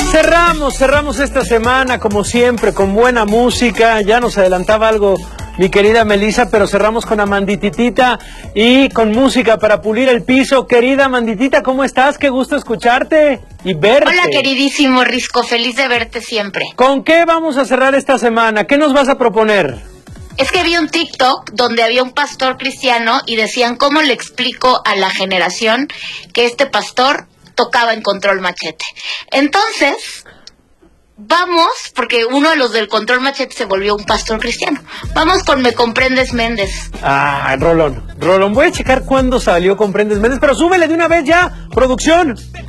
Cerramos esta semana, como siempre, con buena música. Ya nos adelantaba algo mi querida Melissa, pero cerramos con Amandititita y con música para pulir el piso. Querida Amanditita, ¿cómo estás? Qué gusto escucharte y verte. Hola, queridísimo Risco, feliz de verte siempre. ¿Con qué vamos a cerrar esta semana? ¿Qué nos vas a proponer? Es que vi un TikTok donde había un pastor cristiano y decían, ¿cómo le explico a la generación que este pastor tocaba en Control Machete? Entonces, vamos, porque uno de los del Control Machete se volvió un pastor cristiano. Vamos con Me Comprendes Méndez. Ah, Rolón. Voy a checar cuándo salió Comprendes Méndez, pero súbele de una vez ya, producción.